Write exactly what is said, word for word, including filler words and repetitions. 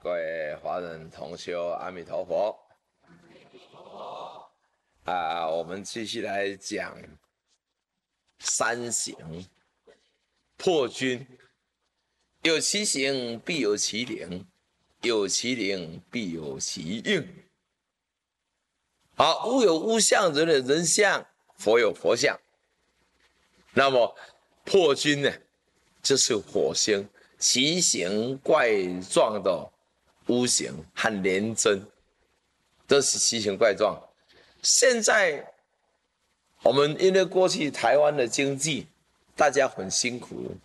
各位华人同修，阿弥陀佛。啊，我们继续来讲三行破军。有其形，必有其灵；有其灵，必有其应。好，物有物象，人有人相，佛有佛相。那么破军呢，就是火星奇形怪状的屋形和廉贞，都是奇形怪状。现在我们因为过去台湾的经济，大家很辛苦，